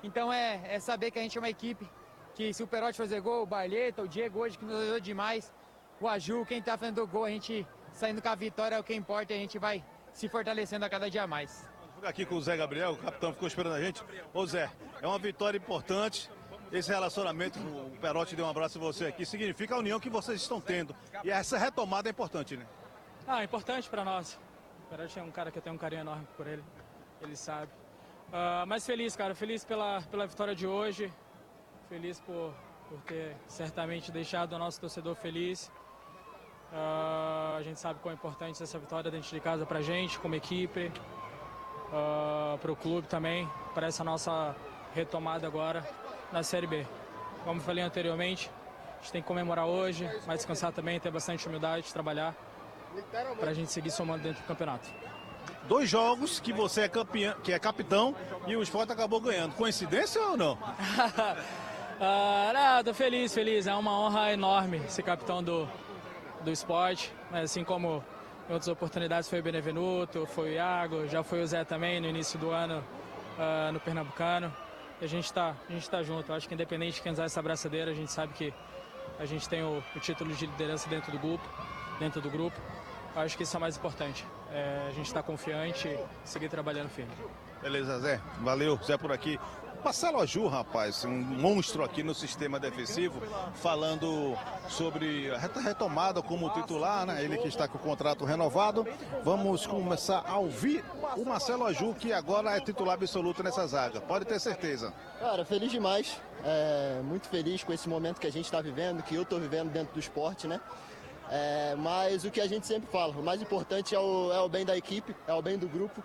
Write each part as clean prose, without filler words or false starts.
Então é saber que a gente é uma equipe, que se o Perotti fazer gol, o Barleta, o Diego hoje que nos ajudou demais, o Aju, quem tá fazendo gol, a gente saindo com a vitória é o que importa, a gente vai se fortalecendo a cada dia mais. Vou ficar aqui com o Zé Gabriel, o capitão ficou esperando a gente. Ô Zé, é uma vitória importante. Esse relacionamento, o Perotti deu um abraço em você aqui, significa a união que vocês estão tendo. E essa retomada é importante, né? Importante para nós. O Perotti é um cara que eu tenho um carinho enorme por ele, ele sabe. Mas feliz, cara, feliz pela vitória de hoje, feliz por ter certamente deixado o nosso torcedor feliz. A gente sabe quão importante essa vitória dentro de casa pra gente, como equipe, para o clube também, para essa nossa retomada agora na Série B. Como eu falei anteriormente, a gente tem que comemorar hoje, mas descansar também, ter bastante humildade, trabalhar para a gente seguir somando dentro do campeonato. 2 jogos que você é campeão, que é capitão, e o Sport acabou ganhando. Coincidência ou não? Não, tô feliz. É uma honra enorme ser capitão do Sport, mas assim como em outras oportunidades foi o Benevenuto, foi o Iago, já foi o Zé também no início do ano no Pernambucano. E a gente tá junto. Acho que independente de quem usar essa abraçadeira, a gente sabe que a gente tem o título de liderança dentro do grupo. Acho que isso é o mais importante. A gente está confiante e seguir trabalhando firme. Beleza, Zé. Valeu, Zé por aqui. Marcelo Aju, rapaz, um monstro aqui no sistema defensivo, falando sobre a retomada como titular, né? Ele que está com o contrato renovado. Vamos começar a ouvir o Marcelo Aju, que agora é titular absoluto nessa zaga. Pode ter certeza. Cara, feliz demais. Muito feliz com esse momento que a gente está vivendo, que eu estou vivendo dentro do esporte, né? Mas o que a gente sempre fala, o mais importante é o bem da equipe, é o bem do grupo.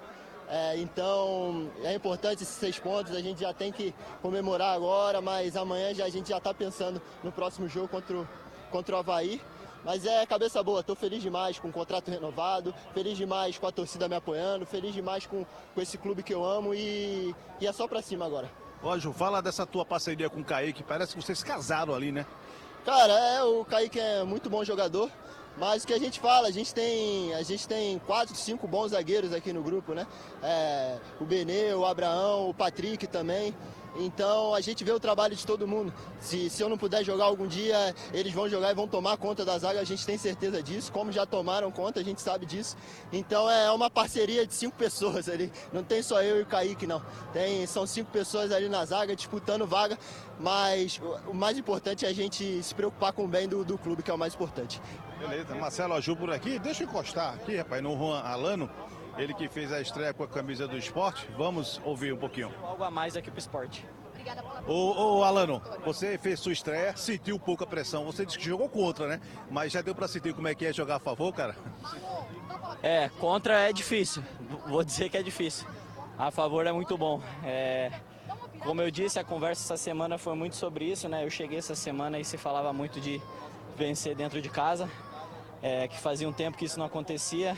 Então é importante esses 6 pontos, a gente já tem que comemorar agora, mas amanhã a gente já está pensando no próximo jogo contra o Avaí. Mas é cabeça boa, estou feliz demais com o contrato renovado, feliz demais com a torcida me apoiando, feliz demais com esse clube que eu amo e é só pra cima agora. Ó, Ju, fala dessa tua parceria com o Kaique, parece que vocês casaram ali, né? Cara, o Kaique é muito bom jogador, mas o que a gente fala, a gente tem 4, 5 bons zagueiros aqui no grupo, né? O Benê, o Abraão, o Patrick também. Então a gente vê o trabalho de todo mundo. Se eu não puder jogar algum dia, eles vão jogar e vão tomar conta da zaga, a gente tem certeza disso. Como já tomaram conta, a gente sabe disso. Então é uma parceria de 5 pessoas ali. Não tem só eu e o Kaique, não. São 5 pessoas ali na zaga disputando vaga, mas o mais importante é a gente se preocupar com o bem do clube, que é o mais importante. Beleza, Marcelo Aju por aqui. Deixa eu encostar aqui, rapaz, no Juan Alano. Ele que fez a estreia com a camisa do esporte. Vamos ouvir um pouquinho. Algo a mais aqui pro esporte. Ô Alano, você fez sua estreia, sentiu pouca pressão. Você disse que jogou contra, né? Mas já deu pra sentir como é que é jogar a favor, cara? Contra é difícil. Vou dizer que é difícil. A favor é muito bom. Como eu disse, a conversa essa semana foi muito sobre isso, né? Eu cheguei essa semana e se falava muito de vencer dentro de casa, que fazia um tempo que isso não acontecia.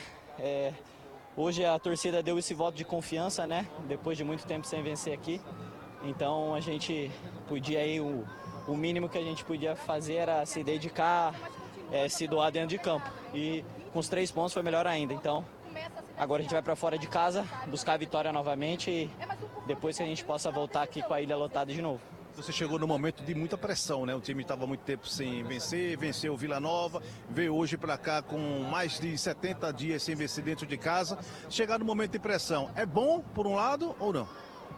Hoje a torcida deu esse voto de confiança, né? Depois de muito tempo sem vencer aqui. Então a gente podia aí, o mínimo que a gente podia fazer era se dedicar, se doar dentro de campo. E com os 3 pontos foi melhor ainda. Então agora a gente vai para fora de casa, buscar a vitória novamente e depois que a gente possa voltar aqui com a ilha lotada de novo. Você chegou num momento de muita pressão, né? O time estava muito tempo sem vencer, venceu o Vila Nova, veio hoje para cá com mais de 70 dias sem vencer dentro de casa. Chegar no momento de pressão, é bom por um lado ou não?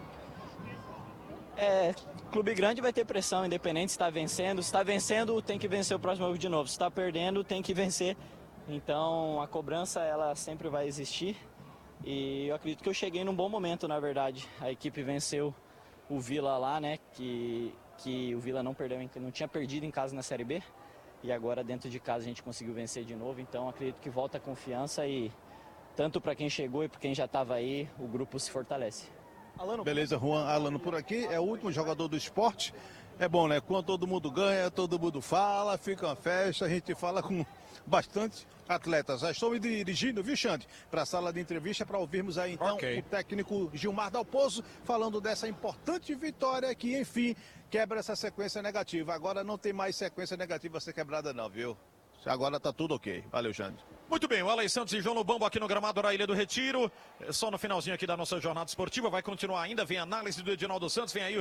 Clube grande vai ter pressão, independente se está vencendo. Se está vencendo, tem que vencer o próximo jogo de novo. Se está perdendo, tem que vencer. Então a cobrança ela sempre vai existir. E eu acredito que eu cheguei num bom momento, na verdade. A equipe venceu o Vila lá, né, que o Vila não tinha perdido em casa na Série B, e agora dentro de casa a gente conseguiu vencer de novo, então acredito que volta a confiança e tanto para quem chegou e para quem já estava aí, o grupo se fortalece. Beleza, Juan Alano por aqui, é o último jogador do esporte. É bom, né? Quando todo mundo ganha, todo mundo fala, fica uma festa, a gente fala com bastante atletas. Já estou me dirigindo, viu, Xande, para a sala de entrevista para ouvirmos aí então o técnico Gilmar Dalpozo falando dessa importante vitória que, enfim, quebra essa sequência negativa. Agora não tem mais sequência negativa a ser quebrada não, viu? Agora tá tudo ok. Valeu, Xande. Muito bem, o Alex Santos e João Lobambo aqui no gramado da Ilha do Retiro. Só no finalzinho aqui da nossa jornada esportiva, vai continuar ainda, vem a análise do Edinaldo Santos, vem aí